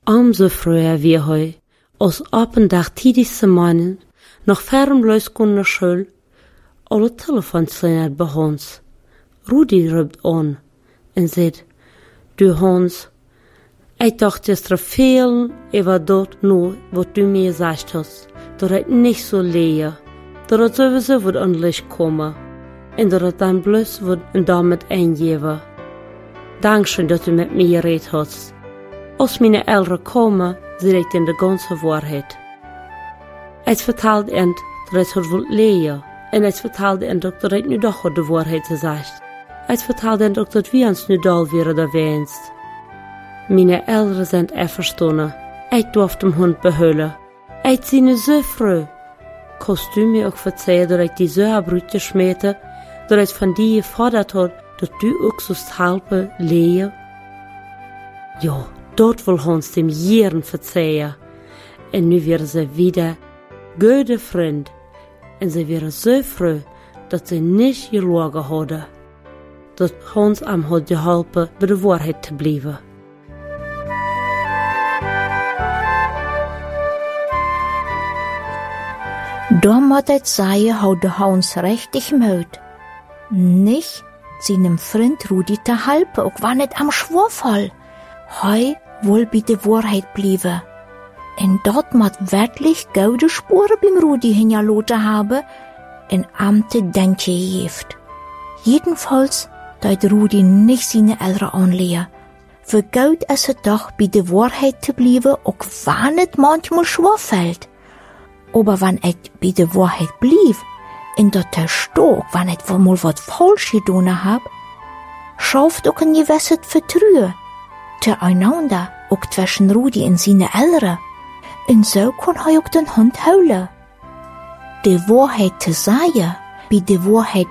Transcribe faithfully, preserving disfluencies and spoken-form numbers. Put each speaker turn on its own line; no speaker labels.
Umso früher wir heu, als op een dag tijdens mannen, nog ferm luiskoen naar school, alle telefoons zijn bij ons. Rudi roept aan en zegt, du Hans, ik dacht gisteren veel over dat nu wat du mij gezegd hast, dat het niet zo leer, dat het sowieso wordt aan licht komen en dat het dan bloos wordt en damit eingeven. Dankschön dat du met mij gereed hast. Als mijn ouderen komen, zeg ik dan de ganze waarheid. Ik vertelde hen dat ik het wil leren en ik vertelde hen ook dat ik nu toch de waarheid gezegd. Ik vertelde hen ook dat we ons nu dal weer de wenst. Mijn ouderen zijn einverstanden. Ik durf de hond behouden. Ik zie nu zo vroeg. Kost u mij ook vertellen dat ik die zo heb uitgesmeten, dat ik van die gevorderd had dat u ook zoest helpen leren? Ja, dat wil Hans dem jaren vertellen. En nu weer ze wieder goede vriend. En ze weer zo vroeg dat ze niet gelogen hadden. Dat Hans hem had geholpen bij de waarheid te blijven.
Dan moet het zeggen hoe de Hans richtig moet. Niet zijn vriend Rudi te helpen, ook wanneer het am schwer valt. Hij wil bij de waarheid blijven. En dat moet werkelijk gouden sporen bij Rudi hingelaten hebben en am te denken heeft. Jedenfalls dat Rudi niet zijn ouderen aanleert. Voor goud is het toch bij de waarheid te blijven, ook wanneer het manchmal schwer valt. Aber wann ik bij de waarheid blijf en dat er stook, wanneer ik wel wat falsch gedaan heb, schaaft ook een gewisse vertrouwen tereinander, ook tussen Rudi en zijn ouderen. En zo kon hij ook den hond houden. De waarheid te zeggen, bij de waarheid